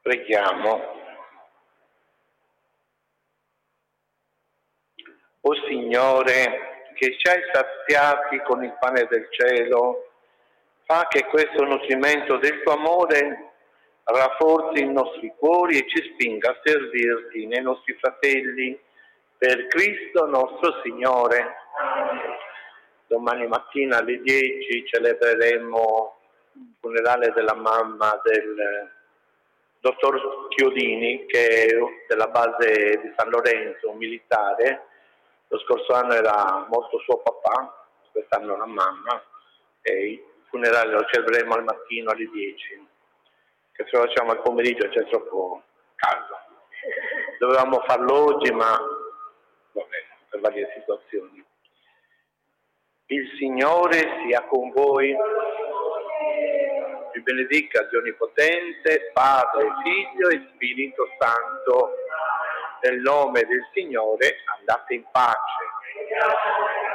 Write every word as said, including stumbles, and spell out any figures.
Preghiamo. O Signore, che ci hai saziati con il pane del cielo, fa che questo nutrimento del tuo amore rafforzi i nostri cuori e ci spinga a servirti nei nostri fratelli, per Cristo nostro Signore. Domani mattina alle dieci celebreremo il funerale della mamma del dottor Chiodini, che è della base di San Lorenzo, un militare. Lo scorso anno era morto suo papà, quest'anno la mamma, e il funerale lo celebreremo al mattino alle dieci. Che se lo facciamo al pomeriggio c'è troppo caldo. Dovevamo farlo oggi, ma vabbè, per varie situazioni. Il Signore sia con voi. Vi benedica Dio Onnipotente, Padre, Figlio e Spirito Santo. Nel nome del Signore andate in pace.